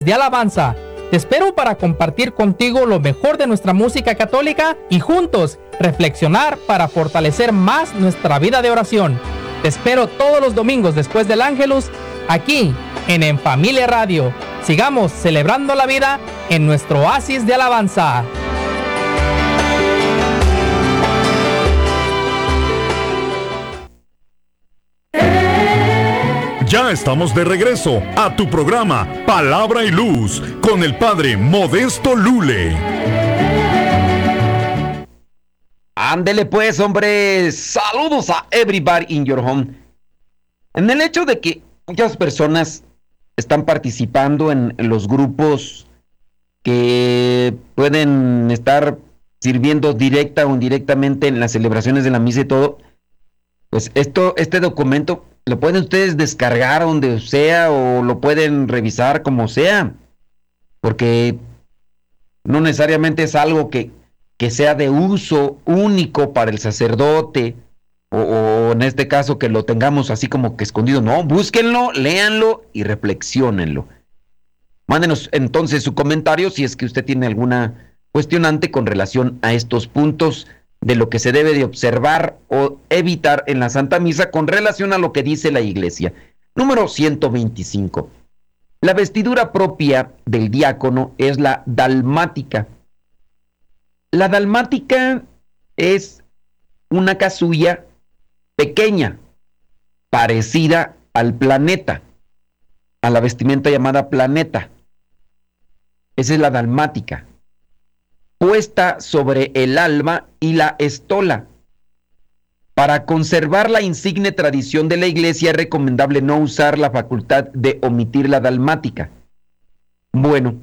de alabanza. Te espero para compartir contigo lo mejor de nuestra música católica y juntos reflexionar para fortalecer más nuestra vida de oración. Te espero todos los domingos después del Ángelus, aquí en Familia Radio. Sigamos celebrando la vida en nuestro oasis de alabanza. Ya estamos de regreso a tu programa Palabra y Luz con el Padre Modesto Lule. Ándele pues, hombre. Saludos a everybody in your home. En el hecho de que muchas personas están participando en los grupos que pueden estar sirviendo directa o indirectamente en las celebraciones de la misa y todo, pues este documento lo pueden ustedes descargar donde sea o lo pueden revisar como sea, porque no necesariamente es algo que sea de uso único para el sacerdote o en este caso que lo tengamos así como que escondido. No, búsquenlo, léanlo y reflexionenlo. Mándenos entonces su comentario si es que usted tiene alguna cuestionante con relación a estos puntos de lo que se debe de observar o evitar en la Santa Misa con relación a lo que dice la Iglesia. Número 125. La vestidura propia del diácono es la dalmática. La dalmática es una casulla pequeña, parecida al planeta, a la vestimenta llamada planeta. Esa es la dalmática, puesta sobre el alba y la estola. Para conservar la insigne tradición de la Iglesia es recomendable no usar la facultad de omitir la dalmática. Bueno,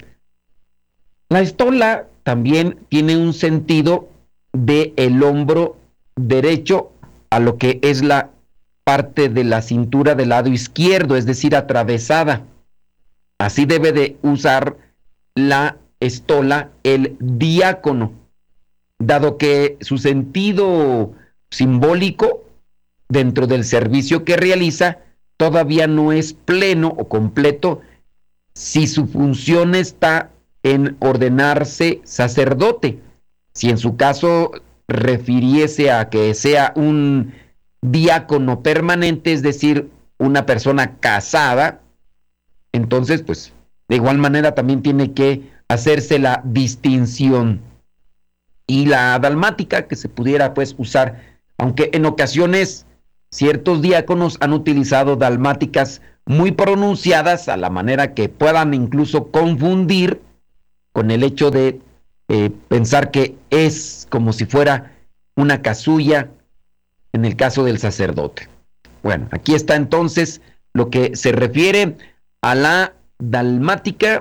la estola también tiene un sentido de el hombro derecho a lo que es la parte de la cintura del lado izquierdo, es decir, atravesada. Así debe de usar la estola el diácono, dado que su sentido simbólico dentro del servicio que realiza todavía no es pleno o completo si su función está en ordenarse sacerdote. Si en su caso refiriese a que sea un diácono permanente, es decir, una persona casada, entonces pues de igual manera también tiene que hacerse la distinción. Y la dalmática que se pudiera pues usar, aunque en ocasiones ciertos diáconos han utilizado dalmáticas muy pronunciadas a la manera que puedan incluso confundir con el hecho de pensar que es como si fuera una casulla en el caso del sacerdote. Bueno, aquí está entonces lo que se refiere a la dalmática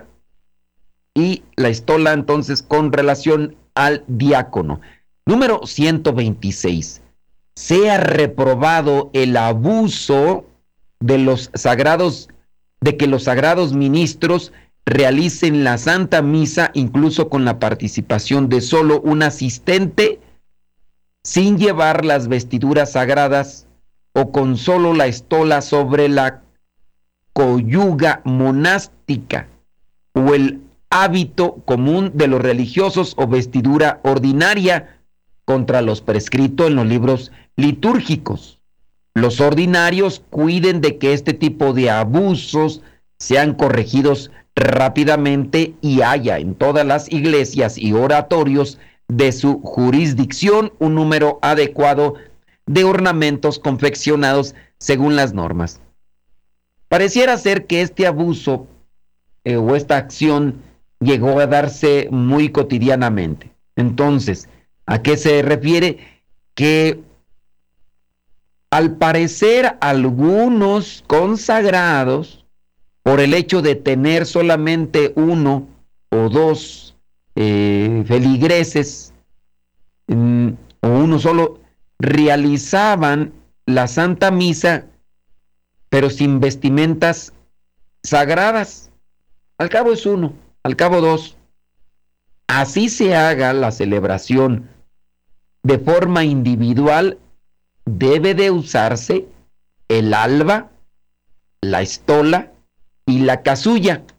y la estola entonces con relación al diácono. Número 126. Sea reprobado el abuso de que los sagrados ministros realicen la Santa Misa incluso con la participación de solo un asistente, sin llevar las vestiduras sagradas o con solo la estola sobre la coyuga monástica o el hábito común de los religiosos o vestidura ordinaria contra los prescritos en los libros litúrgicos. Los ordinarios cuiden de que este tipo de abusos sean corregidos rápidamente y haya en todas las iglesias y oratorios de su jurisdicción un número adecuado de ornamentos confeccionados según las normas. Pareciera ser que este abuso o esta acción llegó a darse muy cotidianamente. Entonces, ¿a qué se refiere? Que al parecer algunos consagrados, por el hecho de tener solamente uno o dos feligreses, o uno solo, realizaban la Santa Misa, pero sin vestimentas sagradas. Al cabo es uno, al cabo dos. Así se haga la celebración de forma individual, debe de usarse el alba, la estola y la casulla.